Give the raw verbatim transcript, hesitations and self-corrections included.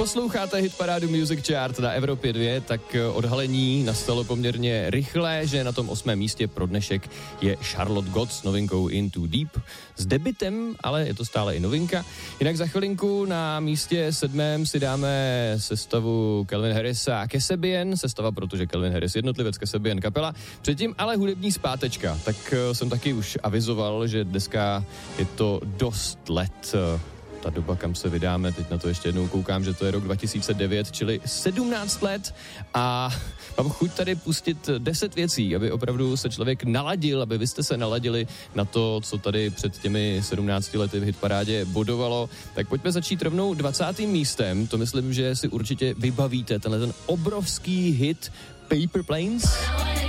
posloucháte hitparádu Music Chart na Evropě dva, tak odhalení nastalo poměrně rychle, že na tom osmém místě pro dnešek je Charlotte God s novinkou Into Deep. S debutem, ale je to stále i novinka. Jinak za chvilinku na místě sedmém si dáme sestavu Calvin Harris a Kasabian. Sestava, protože Calvin Harris jednotlivec, Kasabian kapela. Předtím ale hudební zpátečka. Tak jsem taky už avizoval, že dneska je to dost let, ta doba, kam se vydáme, teď na to ještě jednou koukám, že to je rok dva tisíce devět, čili sedmnáct let a mám chuť tady pustit deset věcí, aby opravdu se člověk naladil, aby vy jste se naladili na to, co tady před těmi sedmnácti lety v hitparádě bodovalo. Tak pojďme začít rovnou dvacátým místem, to myslím, že si určitě vybavíte, tenhle ten obrovský hit Paper Planes.